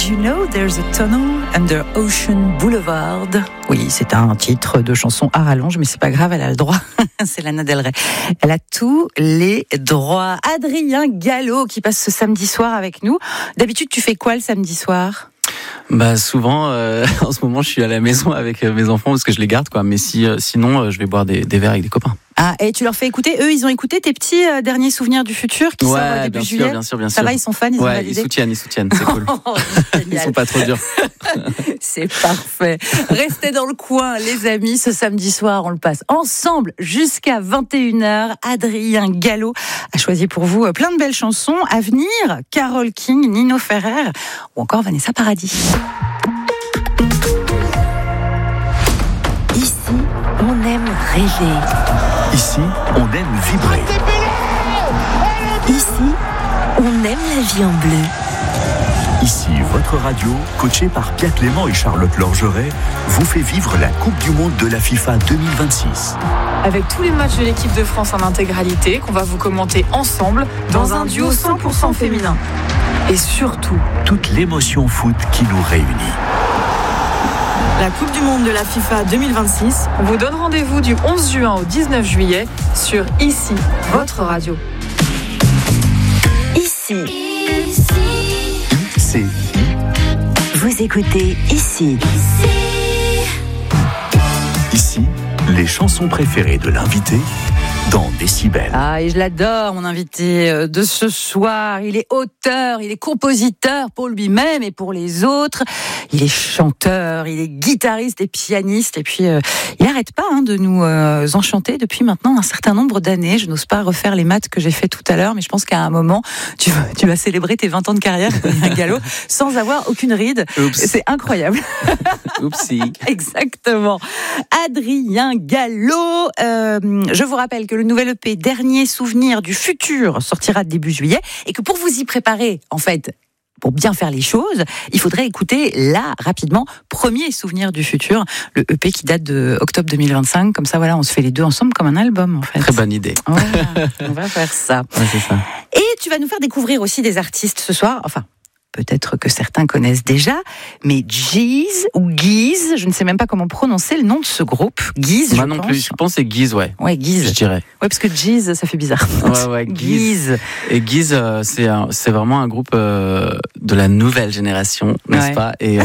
you know there's a tunnel under Ocean Boulevard? Oui, c'est un titre de chanson à rallonge, mais c'est pas grave, elle a le droit. C'est Lana Del Rey. Elle a tous les droits. Adrien Gallo qui passe ce samedi soir avec nous. D'habitude, tu fais quoi le samedi soir? Souvent, en ce moment, je suis à la maison avec mes enfants parce que je les garde, quoi. Mais sinon, je vais boire des verres avec des copains. Ah, et tu leur fais écouter, eux, ils ont écouté tes petits derniers souvenirs du futur qui sort début juillet. Bien sûr. Ça va, ils sont fans, ils ont validé. Ils soutiennent, c'est cool. Ils sont pas trop durs. C'est parfait. Restez dans le coin, les amis. Ce samedi soir, on le passe ensemble jusqu'à 21h. Adrien Gallo a choisi pour vous plein de belles chansons à venir. Carole King, Nino Ferrer ou encore Vanessa Paradis. Ici, on aime rêver. Ici, on aime vibrer. Ici, on aime la vie en bleu. Ici, votre radio, coachée par Pierre Clément et Charlotte Lorgeret, vous fait vivre la Coupe du Monde de la FIFA 2026. Avec tous les matchs de l'équipe de France en intégralité, qu'on va vous commenter ensemble dans un duo 100% féminin. Et surtout, toute l'émotion foot qui nous réunit. La Coupe du Monde de la FIFA 2026 vous donne rendez-vous du 11 juin au 19 juillet sur Ici, votre radio. Ici. C'est Vous écoutez Ici. Ici, les chansons préférées de l'invité dans Décibel. Ah, et je l'adore, mon invité de ce soir. Il est auteur, il est compositeur pour lui-même et pour les autres. Il est chanteur, il est guitariste et pianiste. Et puis, il n'arrête pas de nous enchanter depuis maintenant un certain nombre d'années. Je n'ose pas refaire les maths que j'ai fait tout à l'heure, mais je pense qu'à un moment, tu vas célébrer tes 20 ans de carrière, Adrien Gallo, sans avoir aucune ride. Oups. C'est incroyable. Oupsie. Exactement. Adrien Gallo. Je vous rappelle que le nouvel EP Dernier Souvenir du Futur sortira début juillet et que pour vous y préparer, en fait, pour bien faire les choses, il faudrait écouter là, rapidement, Premier Souvenir du Futur, le EP qui date de octobre 2025. Comme ça, voilà, on se fait les deux ensemble comme un album, en fait. Très bonne idée. Voilà, on va faire ça. Ouais, c'est ça. Et tu vas nous faire découvrir aussi des artistes ce soir, enfin... Peut-être que certains connaissent déjà, mais Giz ou Giz, je ne sais même pas comment prononcer le nom de ce groupe. Giz, Moi non plus, je pense que c'est Giz, ouais. Ouais, Giz. Je dirais. Ouais, parce que Giz, ça fait bizarre. Ouais, Giz. Et Giz, c'est vraiment un groupe de la nouvelle génération, n'est-ce pas? Et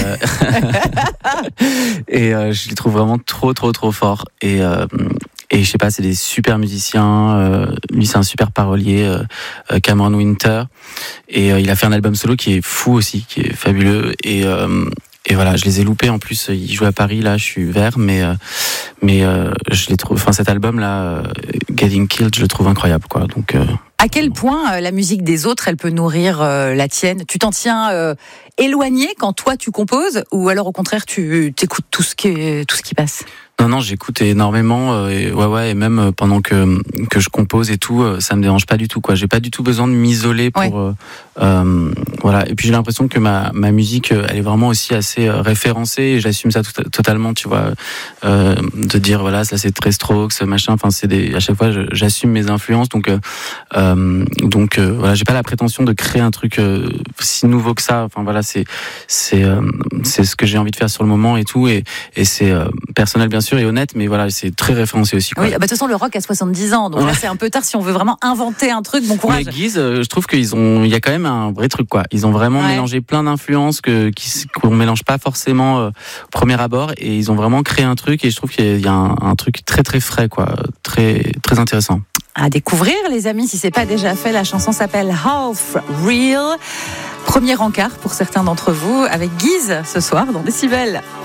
je les trouve vraiment trop forts. Et je sais pas, c'est des super musiciens. Lui, c'est un super parolier, Cameron Winter. Et il a fait un album solo qui est fou aussi, qui est fabuleux. Et voilà, je les ai loupés en plus. Ils jouent à Paris, là, je suis vert, mais je les trouve. Enfin, cet album-là, Getting Killed, je le trouve incroyable, quoi. Donc. À quel point la musique des autres, elle peut nourrir la tienne? Tu t'en tiens éloigné quand toi tu composes, ou alors au contraire tu t'écoutes tout ce qui passe? Non, j'écoute énormément, et même pendant que je compose et tout, ça me dérange pas du tout, quoi. J'ai pas du tout besoin de m'isoler pour, voilà. Et puis j'ai l'impression que ma musique, elle est vraiment aussi assez référencée, et j'assume ça totalement, tu vois, de dire voilà, ça c'est très Strokes, machin. Enfin, à chaque fois, j'assume mes influences, donc voilà, j'ai pas la prétention de créer un truc si nouveau que ça. Enfin voilà, c'est ce que j'ai envie de faire sur le moment et tout, et c'est personnel bien sûr et honnête, mais voilà, c'est très référencé aussi, quoi. Oui, de toute façon le rock a 70 ans, donc là c'est un peu tard si on veut vraiment inventer un truc. Bon courage. Mais Giz, je trouve il y a quand même un vrai truc, quoi. Ils ont vraiment mélangé plein d'influences qu'on mélange pas forcément au premier abord, et ils ont vraiment créé un truc, et je trouve qu'il y a un truc très très frais, quoi, très très intéressant. À découvrir, les amis, si c'est pas déjà fait. La chanson s'appelle Half Real. Premier encart pour certains d'entre vous avec Giz ce soir dans Décibel.